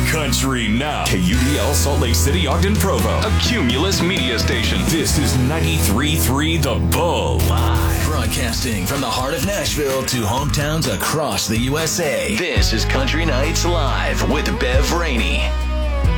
Country Now. KUDL Salt Lake City, Ogden, Provo. A Cumulus media station. This is 93.3 The Bull. Live. Broadcasting from the heart of Nashville to hometowns across the USA. This is Country Nights Live with Bev Rainey.